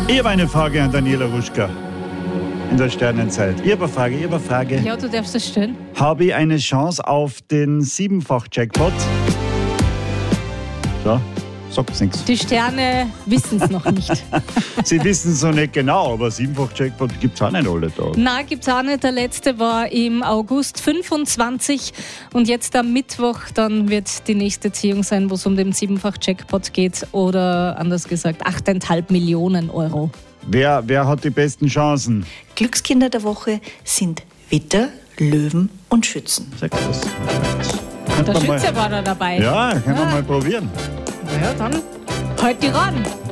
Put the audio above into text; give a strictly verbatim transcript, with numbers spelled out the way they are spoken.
Ich habe eine Frage an Daniela Ruschka in der Sternenzeit. Ich habe eine Frage, ich habe eine Frage. Ja, du darfst das stellen. Habe ich eine Chance auf den Siebenfach-Jackpot? So, sagt's nichts. Die Sterne wissen es noch nicht. Sie wissen es noch nicht genau, aber Siebenfach-Jackpot gibt es auch nicht alle da. Nein, gibt es auch nicht. Der letzte war im August fünfundzwanzig und jetzt am Mittwoch dann wird die nächste Ziehung sein, wo es um den Siebenfach-Jackpot geht oder anders gesagt achteinhalb Millionen Euro. Wer, wer hat die besten Chancen? Glückskinder der Woche sind Widder, Löwen und Schützen. Sag das. Der Schütze war da dabei. Ja, können wir mal probieren. Na ja, dann halt die ran.